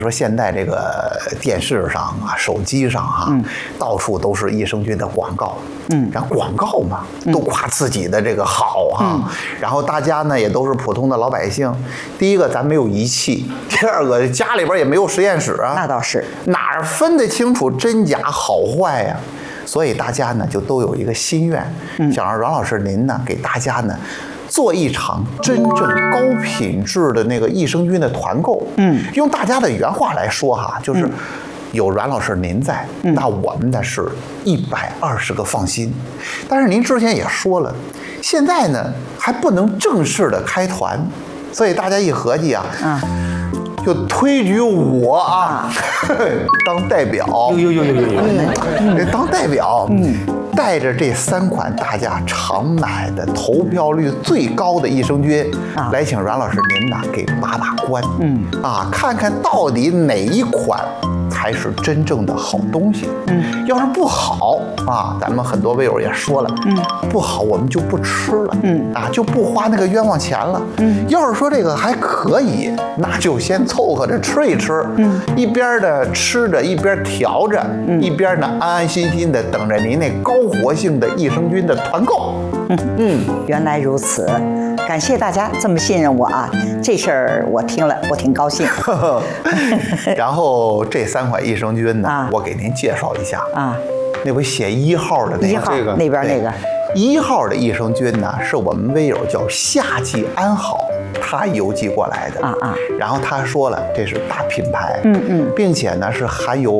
说现在这个电视上啊、手机上哈，到处都是益生菌的广告。然后广告嘛，都夸自己的这个好哈。然后大家呢也都是普通的老百姓。第一个，咱没有仪器；第二个，家里边也没有实验室啊。 那倒是， 哪儿分得清楚真假好坏呀？所以大家呢就都有一个心愿，想让阮老师您呢给大家呢。做一场真正高品质的那个益生菌的团购，用大家的原话来说哈，就是有阮老师您在，那我们呢是120个放心。但是您之前也说了，现在呢还不能正式的开团，所以大家一合计啊，就推举我啊当代表，当代表，带着这3款大家常买的、投票率最高的益生菌，来请阮老师您呢给把关，看看到底哪一款才是真正的好东西。要是不好啊，咱们很多微友也说了，不好我们就不吃了，就不花那个冤枉钱了。要是说这个还可以，那就先凑合着吃一吃，一边的吃着，一边调着，一边呢安安心心的等着您那高活性的益生菌的团购。 原来如此，感谢大家这么信任我啊！这事儿我听了，我挺高兴。 然后这3款益生菌呢，我给您介绍一下啊。那不写1号的那个， 这个那边那个 1号的益生菌呢，是我们微友叫夏季安好，他邮寄过来的然后他说了，这是大品牌，并且呢是含有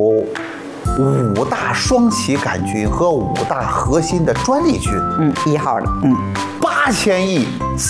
5大双歧杆菌和5大核心的专利菌 ，1号的 ，8000亿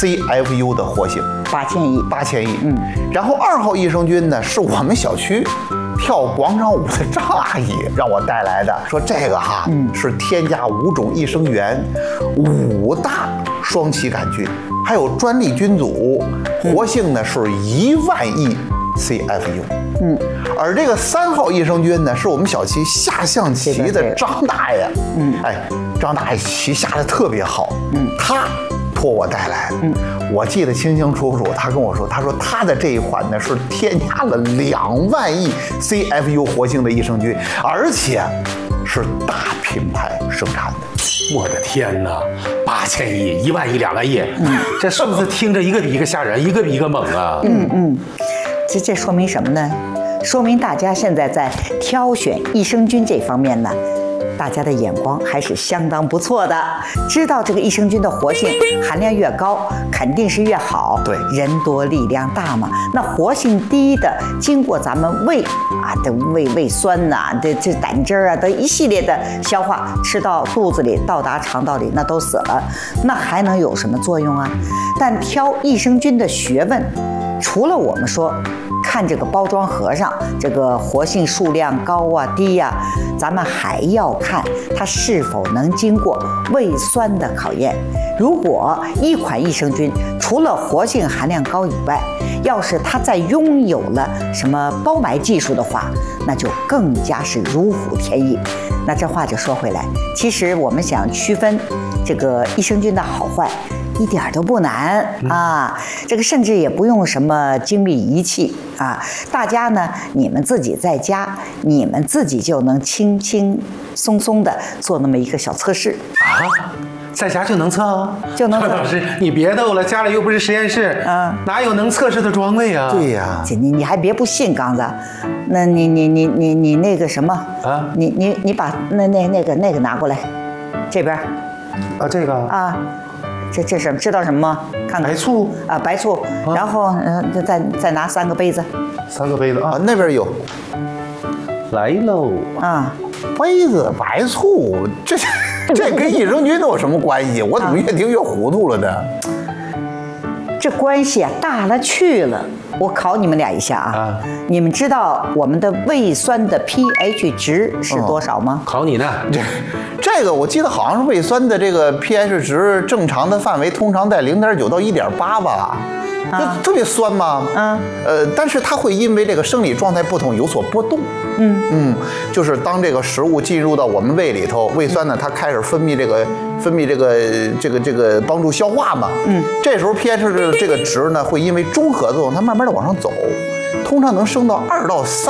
CFU 的活性，8000亿，然后2号益生菌呢，是我们小区跳广场舞的张阿姨让我带来的，说这个哈是添加5种益生元、5大双歧杆菌，还有专利菌组，活性呢是1万亿 CFU。而这个3号益生菌呢，是我们小区下象棋的张大爷，张大爷棋下的特别好，他托我带来的，我记得清清楚楚。他跟我说，他说他的这一款呢是添加了2万亿 CFU 活性的益生菌，而且是大品牌生产的。 我的天哪，8000亿、1万亿、2万亿，这数字听着一个比一个吓人，一个比一个猛啊！ 这说明什么呢？说明大家现在在挑选益生菌这方面呢，大家的眼光还是相当不错的。知道这个益生菌的活性含量越高，肯定是越好。 对， 人多力量大嘛。那活性低的，经过咱们胃的胃酸呐、这胆汁啊的一系列的消化，吃到肚子里，到达肠道里，那都死了，那还能有什么作用啊？但挑益生菌的学问，除了我们说看这个包装盒上这个活性数量高啊低啊，咱们还要看它是否能经过胃酸的考验。如果一款益生菌除了活性含量高以外，要是它再拥有了什么包埋技术的话，那就更加是如虎添翼。那这话就说回来，其实我们想区分这个益生菌的好坏，一点都不难啊！这个甚至也不用什么精密仪器啊，大家呢，你们自己在家，你们自己就能轻轻松松的做那么一个小测试啊。在家就能测啊？ 就能测。 老师，你别逗了，家里又不是实验室，哪有能测试的装备啊？ 对呀， 你还别不信，刚子，那你那个什么啊？你把那个拿过来，这边啊，这个啊。这什么？知道什么吗？看看白醋啊，白醋。然后再拿3个杯子 ，3个杯子啊， 那边有， 来喽啊， 杯子白醋，这跟益生菌都有什么关系？我怎么越听越糊涂了呢？ 这关系啊大了去了。我考你们俩一下啊，你们知道我们的胃酸的 pH 值是多少吗？ 考你呢。 这个我记得好像是胃酸的这个 pH 值正常的范围通常在0.9到1.8吧，就特别酸嘛。但是它会因为这个生理状态不同有所波动。就是当这个食物进入到我们胃里头，胃酸呢它开始分泌这个帮助消化嘛。这时候 pH 的这个值呢会因为中和作用，它慢慢的往上走，通常能升到2到3